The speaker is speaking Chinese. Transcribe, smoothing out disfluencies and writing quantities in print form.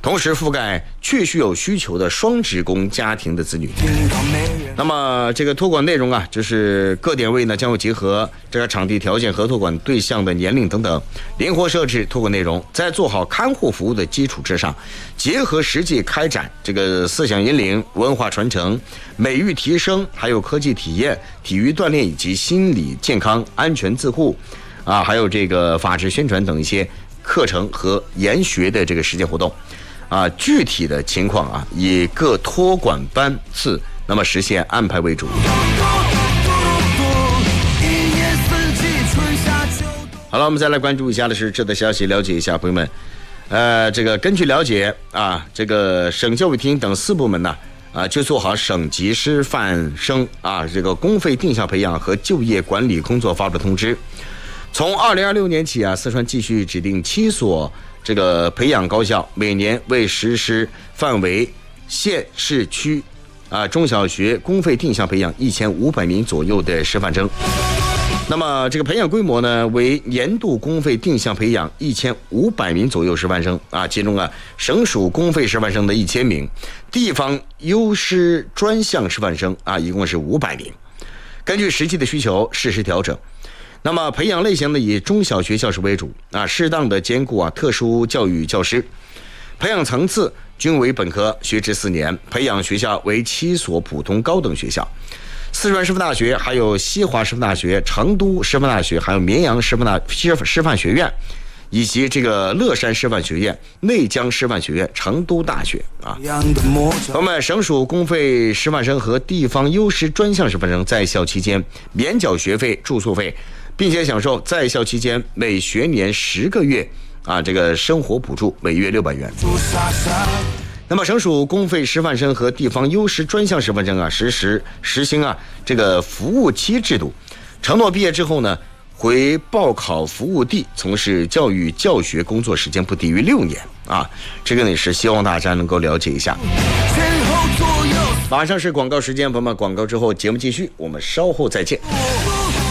同时覆盖确实有需求的双职工家庭的子女。那么这个托管内容啊，就是各点位呢将会结合这个场地条件和托管对象的年龄等等，灵活设置托管内容，在做好看护服务的基础之上，结合实际开展这个思想引领、文化传承、美育提升，还有科技体验、体育锻炼以及心理健康、安全自护啊，还有这个法治宣传等一些课程和研学的这个实践活动啊。具体的情况啊，以各托管班次那么实现安排为主。好了，我们再来关注一下的是这则消息，了解一下朋友们。这个根据了解啊，这个省教育厅等4部门呢就做好省级师范生啊这个公费定向培养和就业管理工作发布通知。从2026年起啊，四川继续指定7所这个培养高校，每年为实施范围县市区中小学公费定向培养1500名左右的师范生。那么这个培养规模呢，为年度公费定向培养1500名左右师范生啊，其中省属公费师范生的1000名，地方优师专项师范生一共是500名。根据实际的需求适时调整。那么培养类型呢，以中小学教师为主适当的兼顾特殊教育教师。培养层次均为本科，学制4年，培养学校为7所普通高等学校。四川师范大学、还有西华师范大学、成都师范大学、还有绵阳师范学院，以及这个乐山师范学院、内江师范学院、成都大学我们省属公费师范生和地方优师专项师范生在校期间免缴学费、住宿费，并且享受在校期间每学年10个月这个生活补助，每月600元。那么省属公费师范生和地方优师专项师范生实行这个服务期制度，承诺毕业之后呢，回报考服务地从事教育教学工作时间不低于6年这个呢是希望大家能够了解一下。马上是广告时间，朋友们，广告之后节目继续，我们稍后再见。